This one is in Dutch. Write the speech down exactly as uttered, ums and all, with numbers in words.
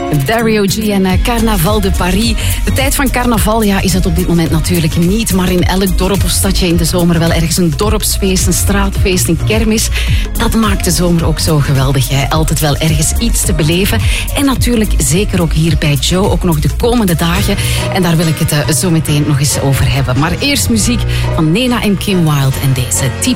Dario G en uh, Carnaval de Paris. De tijd van carnaval ja, is het op dit moment natuurlijk niet. Maar in elk dorp of stadje in de zomer wel ergens een dorpsfeest, een straatfeest, een kermis. Dat maakt de zomer ook zo geweldig. Hè? Altijd wel ergens iets te beleven. En natuurlijk zeker ook hier bij Joe, ook nog de komende dagen. En daar wil ik het uh, zo meteen nog eens over hebben. Maar eerst muziek van Nena en Kim Wilde en deze T